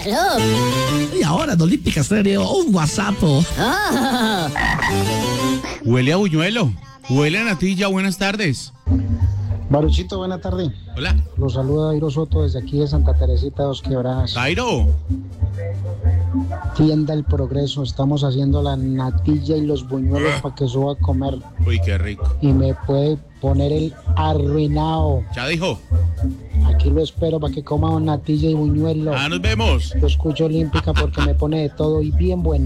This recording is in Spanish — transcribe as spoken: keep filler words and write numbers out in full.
Aló. Y ahora en Olímpica Estéreo, un WhatsApp. Ah. Huele a buñuelo. Huele a natilla. Buenas tardes. Baruchito, buena tarde. Hola. Los saluda Jairo Soto desde aquí de Santa Teresita, Dos Quebradas. Jairo. Tienda El Progreso, estamos haciendo la natilla y los buñuelos Ah. para que suba a comer. Uy, qué rico. Y me puede poner el arruinado. Ya dijo. Aquí lo espero para que coma natilla y buñuelo. Ah, nos vemos. Yo escucho Olímpica porque me pone de todo y bien bueno.